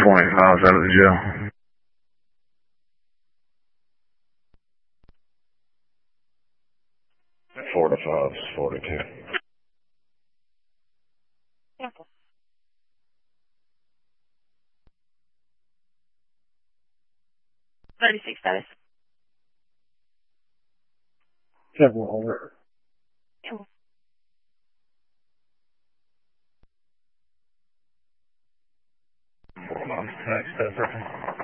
25's out of the jail. 45's 42. Yeah. 36 status. Several over. Yeah. Next,